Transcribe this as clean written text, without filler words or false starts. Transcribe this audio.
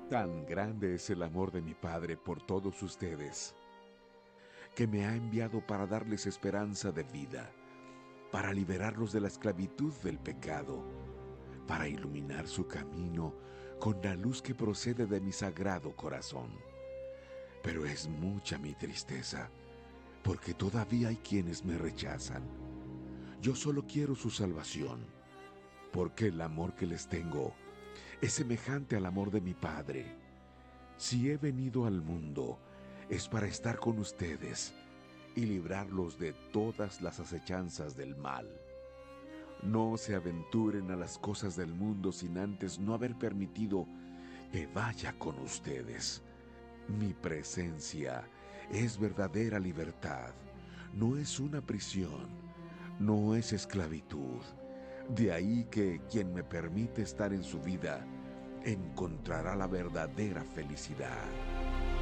Tan grande es el amor de mi Padre por todos ustedes, que me ha enviado para darles esperanza de vida, para liberarlos de la esclavitud del pecado, para iluminar su camino con la luz que procede de mi sagrado corazón. Pero es mucha mi tristeza, porque todavía hay quienes me rechazan. Yo solo quiero su salvación, porque el amor que les tengo es semejante al amor de mi Padre. Si he venido al mundo, es para estar con ustedes y librarlos de todas las acechanzas del mal. No se aventuren a las cosas del mundo sin antes no haber permitido que vaya con ustedes. Mi presencia es verdadera libertad, no es una prisión, no es esclavitud. De ahí que quien me permite estar en su vida encontrará la verdadera felicidad.